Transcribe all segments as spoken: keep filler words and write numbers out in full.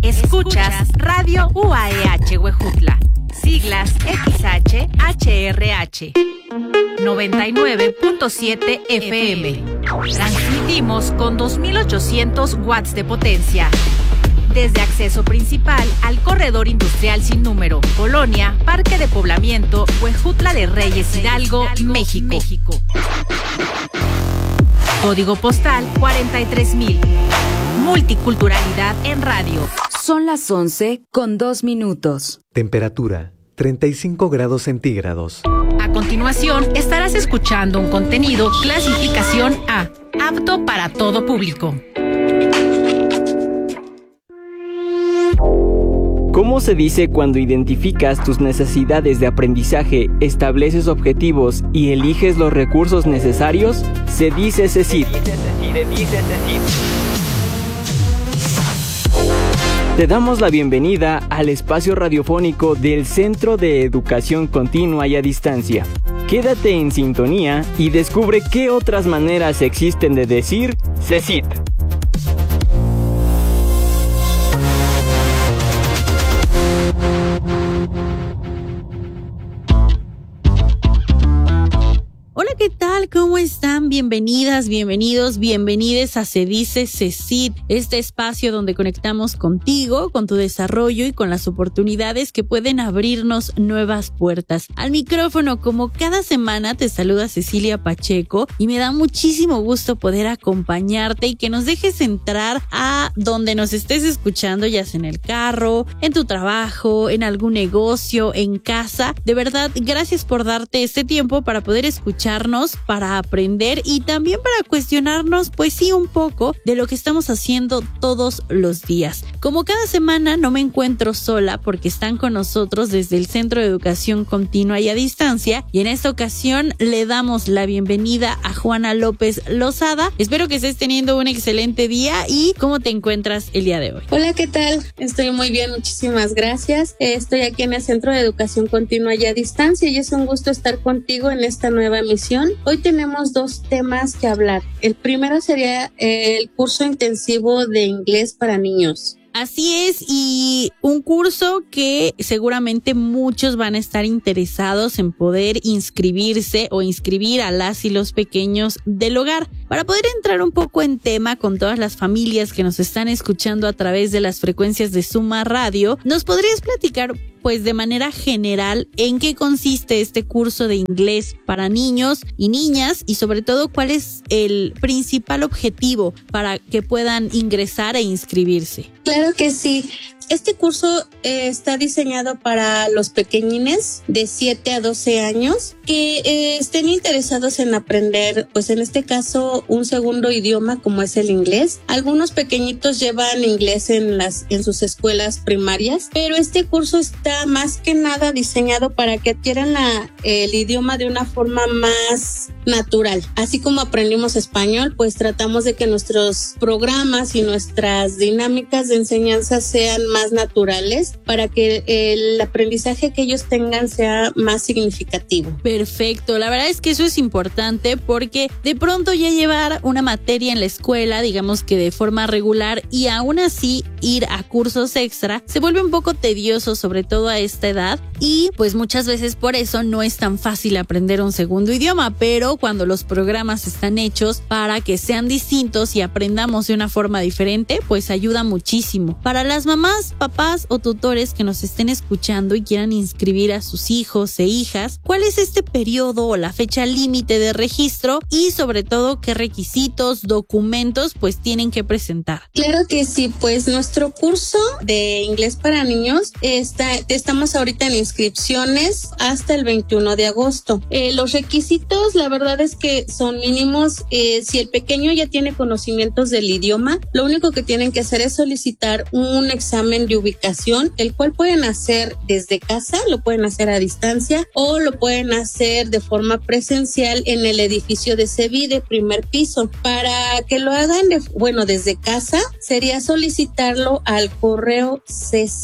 Escuchas Radio U A E H Huejutla, siglas X H H R H, noventa y nueve punto siete F M. Transmitimos con dos mil ochocientos watts de potencia. Desde acceso principal al corredor industrial sin número, Colonia, Parque de Poblamiento, Huejutla de Reyes, Hidalgo, México. Código postal cuarenta y tres mil. Multiculturalidad en radio. Son las once con dos minutos. Temperatura treinta y cinco grados centígrados. A continuación, estarás escuchando un contenido clasificación A, apto para todo público. ¿Cómo se dice cuando identificas tus necesidades de aprendizaje, estableces objetivos y eliges los recursos necesarios? Se dice CECIT. Te damos la bienvenida al espacio radiofónico del Centro de Educación Continua y a Distancia. Quédate en sintonía y descubre qué otras maneras existen de decir CECIT. Hola, ¿qué tal? ¿Cómo están? Bienvenidas, bienvenidos, bienvenides a Se Dice CECIT, este espacio donde conectamos contigo, con tu desarrollo y con las oportunidades que pueden abrirnos nuevas puertas. Al micrófono, como cada semana, te saluda Cecilia Pacheco y me da muchísimo gusto poder acompañarte y que nos dejes entrar a donde nos estés escuchando, ya sea en el carro, en tu trabajo, en algún negocio, en casa. De verdad, gracias por darte este tiempo para poder escuchar, para aprender y también para cuestionarnos, pues sí, un poco de lo que estamos haciendo todos los días. Como cada semana no me encuentro sola porque están con nosotros desde el Centro de Educación Continua y a Distancia, y en esta ocasión le damos la bienvenida a Juana López Lozada. Espero que estés teniendo un excelente día. ¿Y cómo te encuentras el día de hoy? Hola, ¿qué tal? Estoy muy bien, muchísimas gracias. Estoy aquí en el Centro de Educación Continua y a Distancia y es un gusto estar contigo en esta nueva misión. Hoy tenemos dos temas que hablar. El primero sería el curso intensivo de inglés para niños. Así es, y un curso que seguramente muchos van a estar interesados en poder inscribirse o inscribir a las y los pequeños del hogar. Para poder entrar un poco en tema con todas las familias que nos están escuchando a través de las frecuencias de Suma Radio, ¿nos podrías platicar, pues de manera general, en qué consiste este curso de inglés para niños y niñas y sobre todo cuál es el principal objetivo para que puedan ingresar e inscribirse? Claro que sí. Este curso eh, está diseñado para los pequeñines de siete a doce años que eh, estén interesados en aprender, pues en este caso, un segundo idioma como es el inglés. Algunos pequeñitos llevan inglés en las en sus escuelas primarias, pero este curso está más que nada diseñado para que adquieran la, el idioma de una forma más natural. Así como aprendimos español, pues tratamos de que nuestros programas y nuestras dinámicas de enseñanza sean más más naturales para que el aprendizaje que ellos tengan sea más significativo. Perfecto, la verdad es que eso es importante porque de pronto ya llevar una materia en la escuela, digamos que de forma regular, y aún así ir a cursos extra se vuelve un poco tedioso, sobre todo a esta edad, y pues muchas veces por eso no es tan fácil aprender un segundo idioma, pero cuando los programas están hechos para que sean distintos y aprendamos de una forma diferente, pues ayuda muchísimo. Para las mamás, papás o tutores que nos estén escuchando y quieran inscribir a sus hijos e hijas, ¿cuál es este periodo o la fecha límite de registro y sobre todo qué requisitos, documentos pues tienen que presentar? Claro que sí, pues nuestro curso de inglés para niños está, estamos ahorita en inscripciones hasta el veintiuno de agosto. Eh, los requisitos, la verdad es que son mínimos. Eh, si el pequeño ya tiene conocimientos del idioma, lo único que tienen que hacer es solicitar un examen de ubicación, el cual pueden hacer desde casa, lo pueden hacer a distancia o lo pueden hacer de forma presencial en el edificio de CEBI de primer piso. Para que lo hagan, de, bueno, desde casa, sería solicitarlo al correo cecit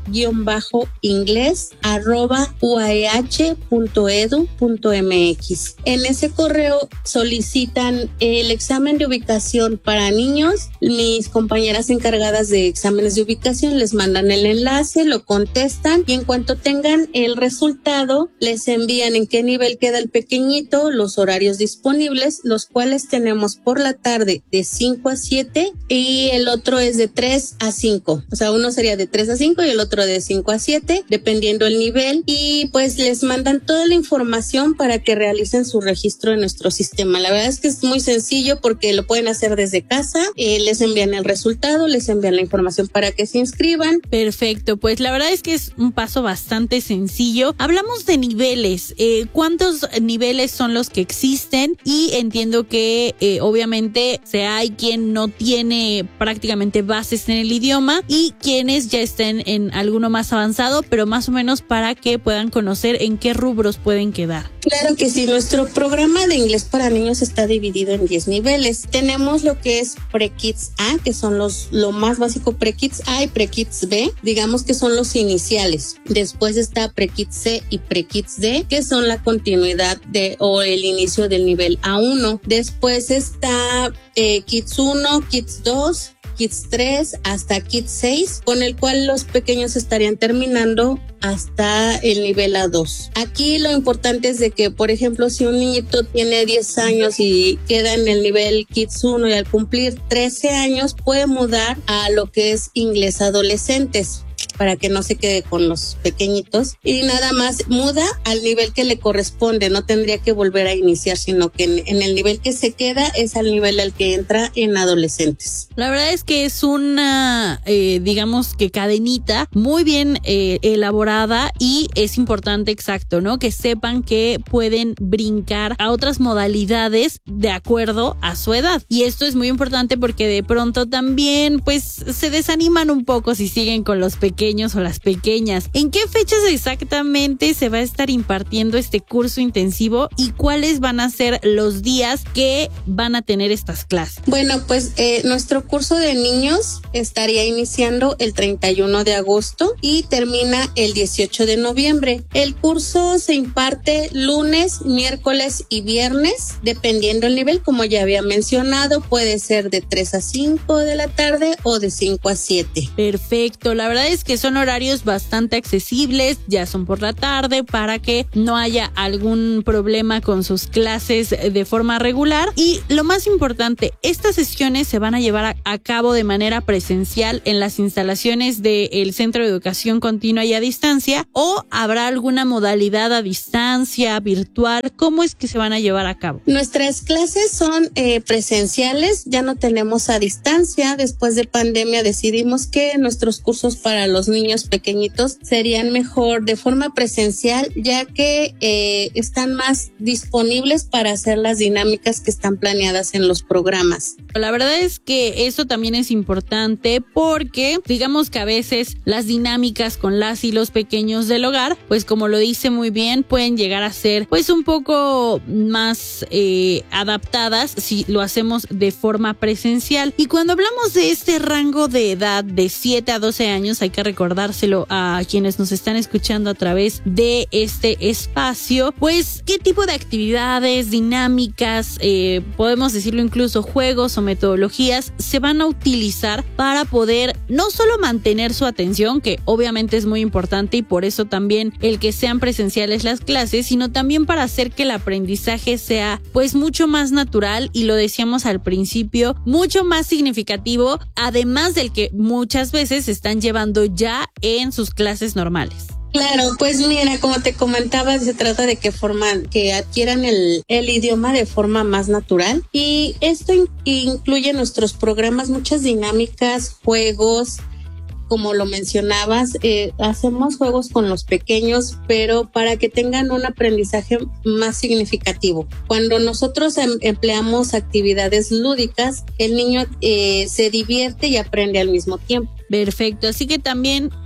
inglés arroba u a e h punto e d u punto m x. En ese correo solicitan el examen de ubicación para niños. Mis compañeras encargadas de exámenes de ubicación les mandan el enlace, lo contestan y en cuanto tengan el resultado les envían en qué nivel queda el pequeñito, los horarios disponibles, los cuales tenemos por la tarde de cinco a siete y el otro es de tres a cinco. O sea, uno sería de tres a cinco y el otro de cinco a siete, dependiendo el nivel, y pues les mandan toda la información para que realicen su registro en nuestro sistema. La verdad es que es muy sencillo porque lo pueden hacer desde casa, eh, les envían el resultado, les envían la información para que se inscriban. Perfecto, pues la verdad es que es un paso bastante sencillo. Hablamos de niveles, eh, ¿cuántos niveles son los que existen? Y entiendo que eh, obviamente se hay quien no tiene prácticamente bases en el idioma y quienes ya estén en alguno más avanzado, pero más o menos para que puedan conocer en qué rubros pueden quedar. Claro que sí, nuestro programa de inglés para niños está dividido en diez niveles. Tenemos lo que es Pre-Kids A, que son los lo más básico, Pre-Kids A y Pre-Kids B, digamos que son los iniciales. Después está Pre-Kids C y Pre-Kids D, que son la continuidad de o el inicio del nivel A uno. Después está eh, Kids uno, Kids dos, Kids tres hasta Kids seis, con el cual los pequeños estarían terminando hasta el nivel A dos. Aquí lo importante es de que, por ejemplo, si un niñito tiene diez años y queda en el nivel Kids uno y al cumplir trece años puede mudar a lo que es inglés adolescentes, para que no se quede con los pequeñitos y nada más muda al nivel que le corresponde, no tendría que volver a iniciar, sino que en, en el nivel que se queda es al nivel al que entra en adolescentes. La verdad es que es una, eh, digamos que cadenita muy bien eh, elaborada y es importante, exacto, ¿no? Que sepan que pueden brincar a otras modalidades de acuerdo a su edad. Y esto es muy importante porque de pronto también pues se desaniman un poco si siguen con los pequeños o las pequeñas. ¿En qué fechas exactamente se va a estar impartiendo este curso intensivo y cuáles van a ser los días que van a tener estas clases? Bueno, pues eh, nuestro curso de niños estaría iniciando el treinta y uno de agosto y termina el dieciocho de noviembre. El curso se imparte lunes, miércoles y viernes, dependiendo el nivel, como ya había mencionado, puede ser de tres a cinco de la tarde o de cinco a siete. Perfecto, la verdad es que son horarios bastante accesibles, ya son por la tarde para que no haya algún problema con sus clases de forma regular. Y lo más importante, estas sesiones se van a llevar a, a cabo de manera presencial en las instalaciones del Centro de Educación Continua y a Distancia, o habrá alguna modalidad a distancia, virtual. ¿Cómo es que se van a llevar a cabo? Nuestras clases son eh, presenciales, ya no tenemos a distancia. Después de pandemia decidimos que nuestros cursos para los niños pequeñitos serían mejor de forma presencial, ya que eh, están más disponibles para hacer las dinámicas que están planeadas en los programas. La verdad es que eso también es importante porque digamos que a veces las dinámicas con las y los pequeños del hogar, pues como lo dice muy bien, pueden llegar a ser pues un poco más eh, adaptadas si lo hacemos de forma presencial. Y cuando hablamos de este rango de edad de siete a doce años, hay que recordárselo a quienes nos están escuchando a través de este espacio, pues qué tipo de actividades, dinámicas, eh, podemos decirlo incluso juegos o metodologías se van a utilizar para poder no solo mantener su atención, que obviamente es muy importante y por eso también el que sean presenciales las clases, sino también para hacer que el aprendizaje sea pues mucho más natural y lo decíamos al principio, mucho más significativo, además del que muchas veces están llevando ya en sus clases normales. Claro, pues mira, como te comentaba, se trata de que forman, que adquieran el, el idioma de forma más natural y esto in, incluye en nuestros programas muchas dinámicas, juegos. Como lo mencionabas, eh, hacemos juegos con los pequeños, pero para que tengan un aprendizaje más significativo. Cuando nosotros em- empleamos actividades lúdicas, el niño eh, se divierte y aprende al mismo tiempo. Perfecto, así que también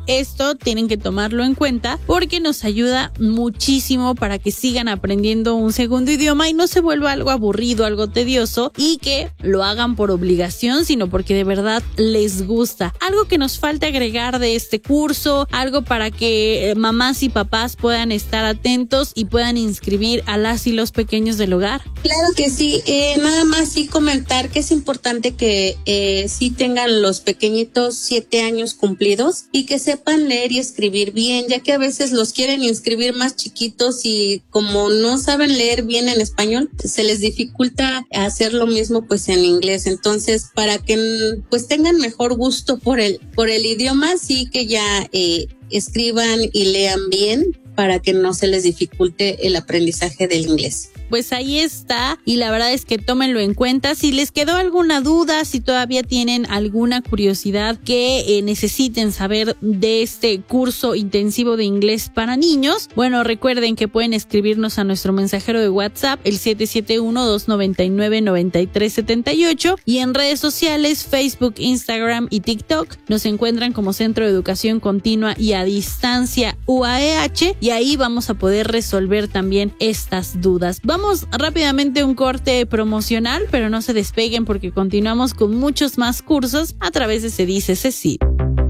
esto tienen que tomarlo en cuenta porque nos ayuda muchísimo para que sigan aprendiendo un segundo idioma y no se vuelva algo aburrido, algo tedioso y que lo hagan por obligación, sino porque de verdad les gusta. Algo que nos falta agregar de este curso, algo para que mamás y papás puedan estar atentos y puedan inscribir a las y los pequeños del hogar. Claro que sí, eh, nada más sí comentar que es importante que eh, sí tengan los pequeñitos siete años cumplidos y que sepan leer y escribir bien, ya que a veces los quieren inscribir más chiquitos y como no saben leer bien en español, se les dificulta hacer lo mismo pues en inglés. Entonces, para que pues tengan mejor gusto por el, por el idioma, sí que ya eh, escriban y lean bien para que no se les dificulte el aprendizaje del inglés. Pues ahí está, y la verdad es que tómenlo en cuenta. Si les quedó alguna duda, si todavía tienen alguna curiosidad que eh, necesiten saber de este curso intensivo de inglés para niños, bueno, recuerden que pueden escribirnos a nuestro mensajero de WhatsApp, el siete siete uno, dos nueve nueve, nueve tres siete ocho, y en redes sociales, Facebook, Instagram y TikTok, nos encuentran como Centro de Educación Continua y a Distancia U A E H, y ahí vamos a poder resolver también estas dudas. Vamos Vamos rápidamente a un corte promocional, pero no se despeguen porque continuamos con muchos más cursos a través de Se Dice CECIT.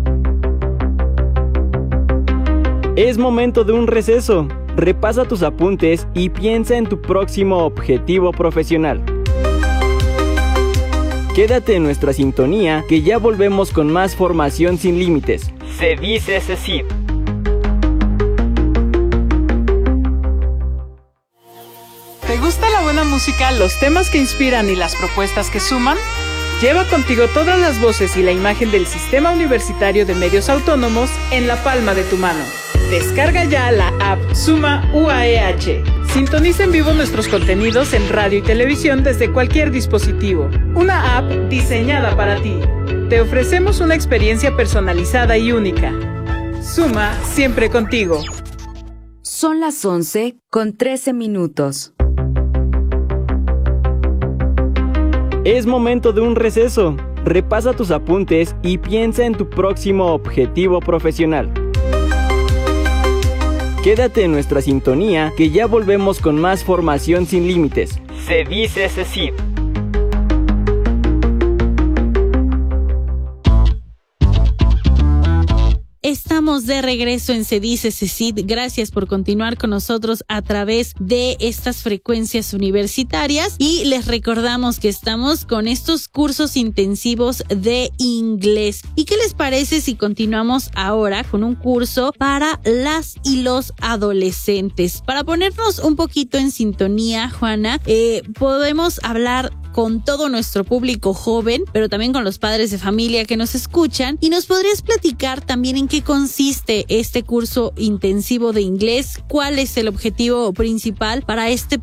Es momento de un receso. Repasa tus apuntes y piensa en tu próximo objetivo profesional. Quédate en nuestra sintonía que ya volvemos con más formación sin límites. Se Dice CECIT. ¿Te gusta la buena música, los temas que inspiran y las propuestas que suman? Lleva contigo todas las voces y la imagen del Sistema Universitario de Medios Autónomos en la palma de tu mano. Descarga ya la app Suma U A E H. Sintoniza en vivo nuestros contenidos en radio y televisión desde cualquier dispositivo. Una app diseñada para ti. Te ofrecemos una experiencia personalizada y única. Suma siempre contigo. Son las once con trece minutos. Es momento de un receso. Repasa tus apuntes y piensa en tu próximo objetivo profesional. Quédate en nuestra sintonía que ya volvemos con más formación sin límites. Se Dice CECIT. Estamos de regreso en Se Dice CECIT. Gracias por continuar con nosotros a través de estas frecuencias universitarias y les recordamos que estamos con estos cursos intensivos de inglés. ¿Y qué les parece si continuamos ahora con un curso para las y los adolescentes? Para ponernos un poquito en sintonía, Juana, eh, podemos hablar con todo nuestro público joven, pero también con los padres de familia que nos escuchan. Y nos podrías platicar también en qué consiste este curso intensivo de inglés, cuál es el objetivo principal para este